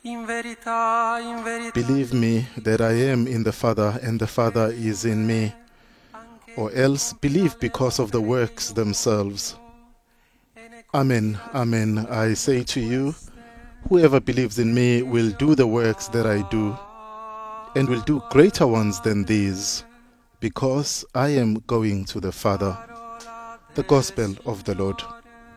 Believe me that I am in the Father and the Father is in me, or else believe because of the works themselves. Amen, amen, I say to you, whoever believes in me will do the works that I do, and will do greater ones than these, because I am going to the Father. The Gospel of the Lord.